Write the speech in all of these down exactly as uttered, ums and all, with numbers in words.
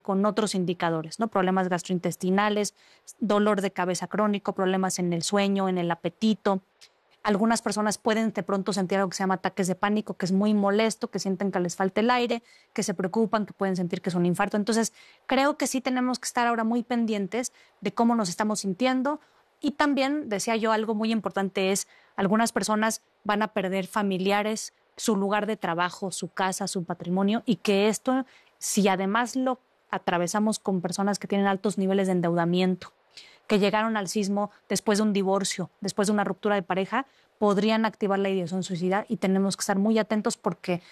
con otros indicadores, ¿no? Problemas gastrointestinales, dolor de cabeza crónico, problemas en el sueño, en el apetito. Algunas personas pueden de pronto sentir algo que se llama ataques de pánico, que es muy molesto, que sienten que les falta el aire, que se preocupan, que pueden sentir que es un infarto. Entonces, creo que sí tenemos que estar ahora muy pendientes de cómo nos estamos sintiendo. Y también, decía yo, algo muy importante es, algunas personas van a perder familiares, su lugar de trabajo, su casa, su patrimonio, y que esto, si además lo atravesamos con personas que tienen altos niveles de endeudamiento, que llegaron al sismo después de un divorcio, después de una ruptura de pareja, podrían activar la ideación suicida y tenemos que estar muy atentos porque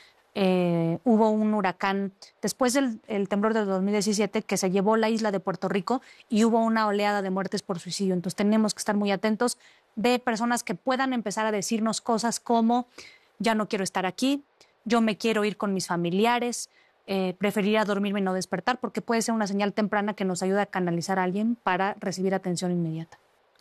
eh, hubo un huracán después del el temblor del dos mil diecisiete que se llevó la isla de Puerto Rico y hubo una oleada de muertes por suicidio. Entonces tenemos que estar muy atentos de personas que puedan empezar a decirnos cosas como ya no quiero estar aquí, yo me quiero ir con mis familiares, Eh, preferiría dormirme y no despertar, porque puede ser una señal temprana que nos ayude a canalizar a alguien para recibir atención inmediata.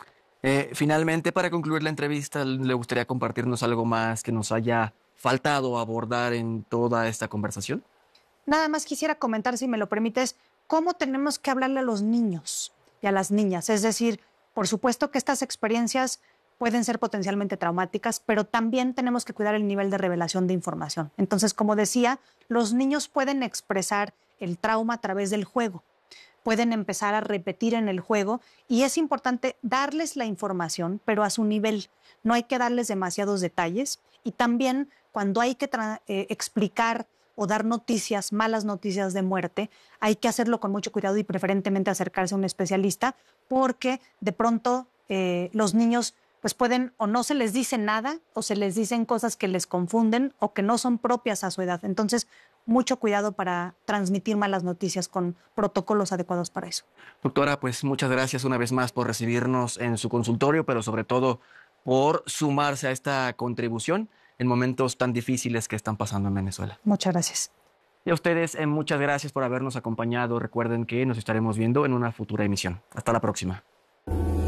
Eh, finalmente, para concluir la entrevista, ¿le gustaría compartirnos algo más que nos haya faltado abordar en toda esta conversación? Nada más quisiera comentar, si me lo permites, cómo tenemos que hablarle a los niños y a las niñas. Es decir, por supuesto que estas experiencias pueden ser potencialmente traumáticas, pero también tenemos que cuidar el nivel de revelación de información. Entonces, como decía, los niños pueden expresar el trauma a través del juego, pueden empezar a repetir en el juego y es importante darles la información, pero a su nivel. No hay que darles demasiados detalles y también cuando hay que eh, explicar o dar noticias, malas noticias de muerte, hay que hacerlo con mucho cuidado y preferentemente acercarse a un especialista porque de pronto eh, los niños pues pueden o no se les dice nada o se les dicen cosas que les confunden o que no son propias a su edad. Entonces, mucho cuidado para transmitir malas noticias con protocolos adecuados para eso. Doctora, pues muchas gracias una vez más por recibirnos en su consultorio, pero sobre todo por sumarse a esta contribución en momentos tan difíciles que están pasando en Venezuela. Muchas gracias. Y a ustedes, eh, muchas gracias por habernos acompañado. Recuerden que nos estaremos viendo en una futura emisión. Hasta la próxima.